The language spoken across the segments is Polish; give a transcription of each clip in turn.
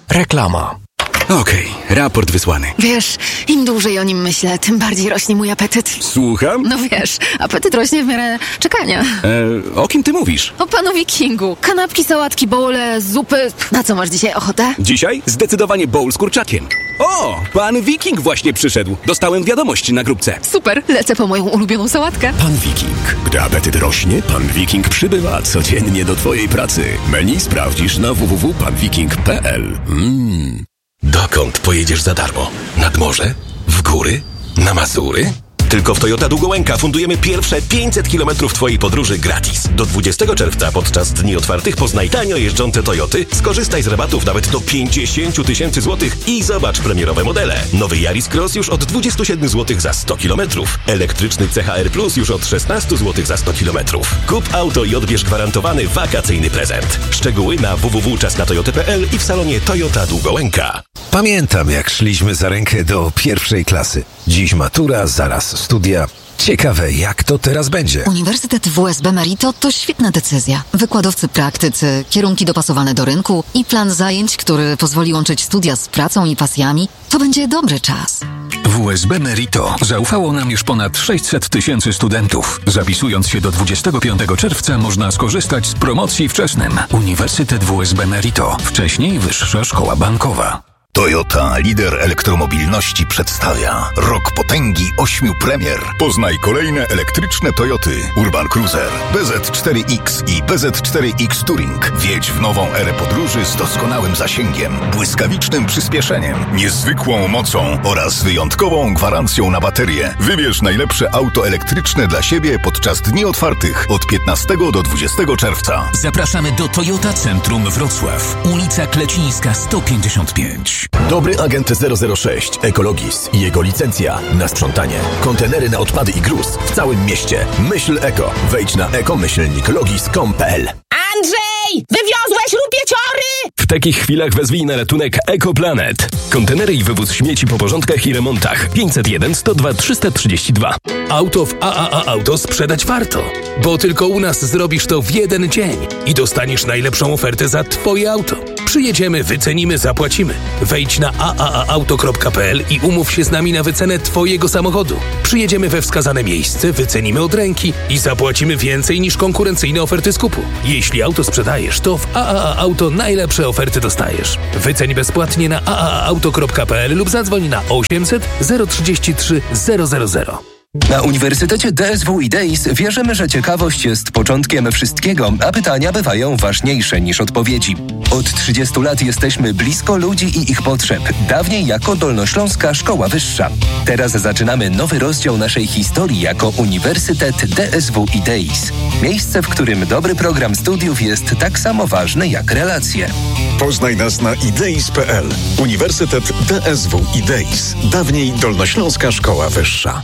Reklama. Okej, raport wysłany. Wiesz, im dłużej o nim myślę, tym bardziej rośnie mój apetyt. Słucham? No wiesz, apetyt rośnie w miarę czekania. O kim ty mówisz? O panu Wikingu. Kanapki, sałatki, bowle, zupy. Na co masz dzisiaj ochotę? Dzisiaj zdecydowanie bowl z kurczakiem. O, pan Wiking właśnie przyszedł. Dostałem wiadomość na grupce. Super, lecę po moją ulubioną sałatkę. Pan Wiking. Gdy apetyt rośnie, Pan Wiking przybywa codziennie do twojej pracy. Menu sprawdzisz na www.panwiking.pl. Dokąd pojedziesz za darmo? Nad morze? W góry? Na Mazury? Tylko w Toyota Długołęka fundujemy pierwsze 500 km twojej podróży gratis. Do 20 czerwca podczas dni otwartych poznaj tanio jeżdżące Toyoty, skorzystaj z rabatów nawet do 50 000 złotych i zobacz premierowe modele. Nowy Yaris Cross już od 27 zł za 100 km. Elektryczny CHR Plus już od 16 zł za 100 km. Kup auto i odbierz gwarantowany wakacyjny prezent. Szczegóły na www.czasnatoyoty.pl i w salonie Toyota Długołęka. Pamiętam, jak szliśmy za rękę do pierwszej klasy. Dziś matura, zaraz studia. Ciekawe, jak to teraz będzie. Uniwersytet WSB Merito to świetna decyzja. Wykładowcy praktycy, kierunki dopasowane do rynku i plan zajęć, który pozwoli łączyć studia z pracą i pasjami. To będzie dobry czas. WSB Merito zaufało nam już ponad 600 000 studentów. Zapisując się do 25 czerwca można skorzystać z promocji wczesnym. Uniwersytet WSB Merito. Wcześniej Wyższa Szkoła Bankowa. Toyota, lider elektromobilności, przedstawia Rok potęgi 8 premier. Poznaj kolejne elektryczne Toyoty Urban Cruiser, BZ4X i BZ4X Touring. Wjedź w nową erę podróży z doskonałym zasięgiem, błyskawicznym przyspieszeniem, niezwykłą mocą oraz wyjątkową gwarancją na baterię. Wybierz najlepsze auto elektryczne dla siebie podczas dni otwartych od 15 do 20 czerwca. Zapraszamy do Toyota Centrum Wrocław, ulica Klecińska 155. Dobry agent 006 Ekologis i jego licencja na sprzątanie. Kontenery na odpady i gruz w całym mieście. Myśl eko. Wejdź na eko-logis.com.pl. Andrzej! Wywiozłeś rupieciory! W takich chwilach wezwij na ratunek EcoPlanet. Kontenery i wywóz śmieci po porządkach i remontach. 501 102 332. Auto w AAA Auto sprzedać warto, bo tylko u nas zrobisz to w jeden dzień i dostaniesz najlepszą ofertę za twoje auto. Przyjedziemy, wycenimy, zapłacimy. Wejdź na aaaauto.pl i umów się z nami na wycenę twojego samochodu. Przyjedziemy we wskazane miejsce, wycenimy od ręki i zapłacimy więcej niż konkurencyjne oferty skupu. Jeśli auto sprzedajesz, to w AAA Auto najlepsze oferty dostajesz. Wyceń bezpłatnie na aaaauto.pl lub zadzwoń na 800 033 000. Na Uniwersytecie DSW i DEIS wierzymy, że ciekawość jest początkiem wszystkiego, a pytania bywają ważniejsze niż odpowiedzi. Od 30 lat jesteśmy blisko ludzi i ich potrzeb, dawniej jako Dolnośląska Szkoła Wyższa. Teraz zaczynamy nowy rozdział naszej historii jako Uniwersytet DSW i DEIS. Miejsce, w którym dobry program studiów jest tak samo ważny jak relacje. Poznaj nas na ideis.pl. Uniwersytet DSW i DEIS. Dawniej Dolnośląska Szkoła Wyższa.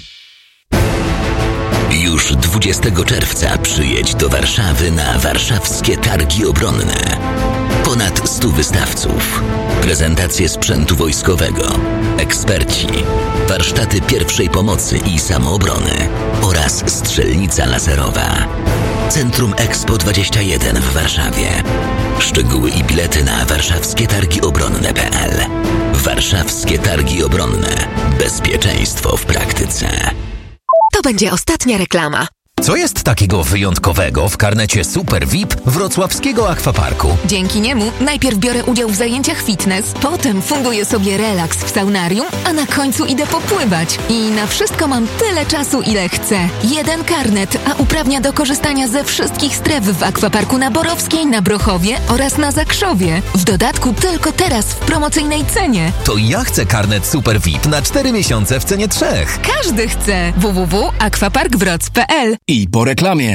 Już 20 czerwca przyjedź do Warszawy na warszawskie targi obronne. Ponad 100 wystawców, prezentacje sprzętu wojskowego, eksperci, warsztaty pierwszej pomocy i samoobrony oraz strzelnica laserowa. Centrum Expo 21 w Warszawie. Szczegóły i bilety na warszawskietargiobronne.pl. Warszawskie Targi Obronne. Bezpieczeństwo w praktyce. To będzie ostatnia reklama. Co jest takiego wyjątkowego w karnecie Super VIP wrocławskiego akwaparku? Dzięki niemu najpierw biorę udział w zajęciach fitness, potem funduję sobie relaks w saunarium, a na końcu idę popływać. I na wszystko mam tyle czasu, ile chcę. Jeden karnet, a uprawnia do korzystania ze wszystkich stref w akwaparku na Borowskiej, na Brochowie oraz na Zakrzowie. W dodatku tylko teraz w promocyjnej cenie. To ja chcę karnet Super VIP na 4 miesiące w cenie 3. Każdy chce. www.aquaparkwroc.pl. I po reklamie.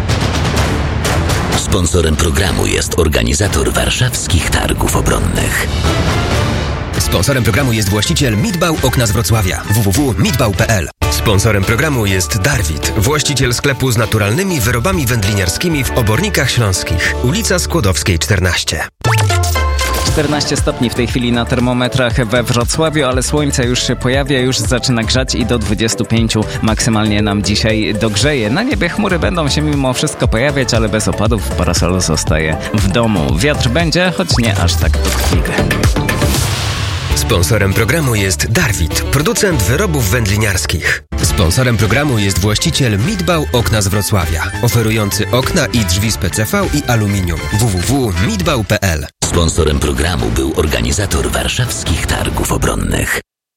Sponsorem programu jest organizator warszawskich targów obronnych. Sponsorem programu jest właściciel Midbał Okna z Wrocławia. www.midbał.pl. Sponsorem programu jest Darwit, właściciel sklepu z naturalnymi wyrobami wędliniarskimi w Obornikach Śląskich. Ulica Skłodowskiej 14. 14 stopni w tej chwili na termometrach we Wrocławiu, ale słońce już się pojawia, już zaczyna grzać i do 25 maksymalnie nam dzisiaj dogrzeje. Na niebie chmury będą się mimo wszystko pojawiać, ale bez opadów. Parasol zostaje w domu. Wiatr będzie, choć nie aż tak dotkliwy. Sponsorem programu jest Darwit, producent wyrobów wędliniarskich. Sponsorem programu jest właściciel Midbau Okna z Wrocławia, oferujący okna i drzwi z PCV i aluminium. www.midbau.pl. Sponsorem programu był organizator warszawskich targów obronnych.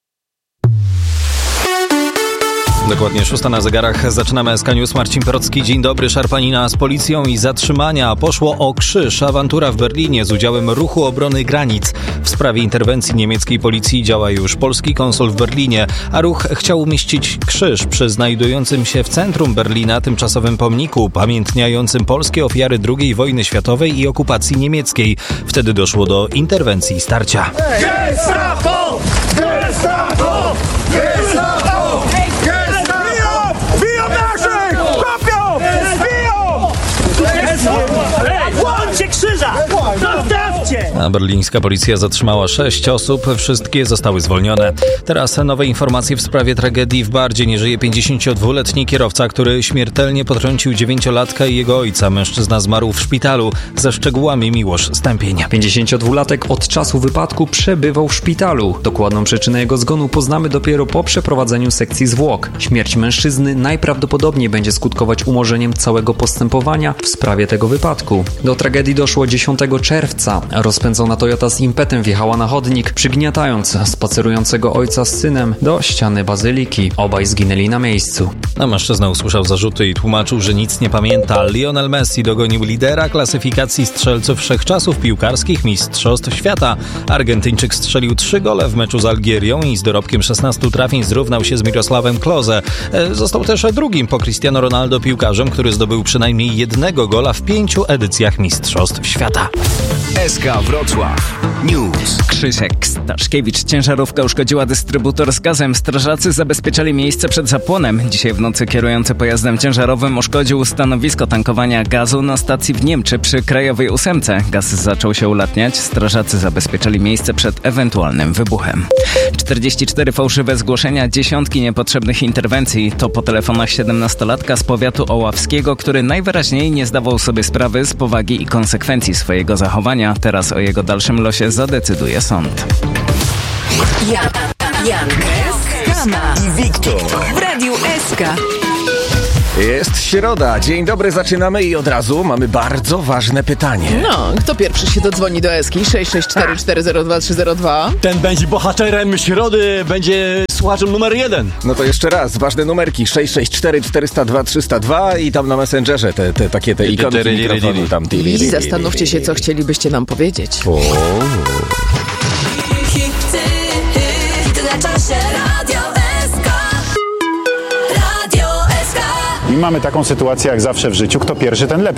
Dokładnie 6 na zegarach. Zaczynamy SK News. Marcin Procki. Dzień dobry. Szarpanina z policją i zatrzymania. Poszło o krzyż. Awantura w Berlinie z udziałem Ruchu Obrony Granic. W sprawie interwencji niemieckiej policji działa już polski konsul w Berlinie, a ruch chciał umieścić krzyż przy znajdującym się w centrum Berlina tymczasowym pomniku upamiętniającym polskie ofiary II wojny światowej i okupacji niemieckiej. Wtedy doszło do interwencji i starcia. Gestapo! Gestapo! Gestapo! Biją naszych! Kopią! Biją! Łączcie krzyża! Zostawcie! A berlińska policja zatrzymała 6 osób, wszystkie zostały zwolnione. Teraz nowe informacje w sprawie tragedii w Bardzie. Nie żyje 52-letni kierowca, który śmiertelnie potrącił 9-latka i jego ojca. Mężczyzna zmarł w szpitalu. Ze szczegółami Miłosz Stępień. 52-latek od czasu wypadku przebywał w szpitalu. Dokładną przyczynę jego zgonu poznamy dopiero po przeprowadzeniu sekcji zwłok. Śmierć mężczyzny najprawdopodobniej będzie skutkować umorzeniem całego postępowania w sprawie tego wypadku. Do tragedii doszło 10 czerwca. Rozpędzona Toyota z impetem wjechała na chodnik, przygniatając spacerującego ojca z synem do ściany bazyliki. Obaj zginęli na miejscu. Mężczyzna usłyszał zarzuty i tłumaczył, że nic nie pamięta. Lionel Messi dogonił lidera klasyfikacji strzelców wszechczasów piłkarskich Mistrzostw Świata. Argentyńczyk strzelił 3 gole w meczu z Algierią i z dorobkiem 16 trafień zrównał się z Mirosławem Klose. Został też drugim po Cristiano Ronaldo piłkarzem, który zdobył przynajmniej 1 gola w 5 edycjach Mistrzostw Świata. SK Wrocław News. Krzysiek Staszkiewicz. Ciężarówka uszkodziła dystrybutor z gazem. Strażacy zabezpieczali miejsce przed zapłonem. Dzisiaj w nocy kierujący pojazdem ciężarowym uszkodził stanowisko tankowania gazu na stacji w Niemczy przy Krajowej 8. Gaz zaczął się ulatniać. Strażacy zabezpieczali miejsce przed ewentualnym wybuchem. 44 fałszywe zgłoszenia, dziesiątki niepotrzebnych interwencji. To po telefonach 17-latka z powiatu oławskiego, który najwyraźniej nie zdawał sobie sprawy z powagi i konsekwencji swojego zachowania. Teraz o jego dalszym losie zadecyduje sąd. Janek, Kama i Wiktor w Radiu SK. Jest środa, dzień dobry, zaczynamy i od razu mamy bardzo ważne pytanie. No, kto pierwszy się dodzwoni do Eski? 664402302. Ten będzie bohaterem środy, będzie słuchaczem numer 1. No to jeszcze raz, ważne numerki 664402302 i tam na Messengerze te ikonki mikrofonu tam. I zastanówcie się, co chcielibyście nam powiedzieć. I mamy taką sytuację jak zawsze w życiu, kto pierwszy, ten lepszy.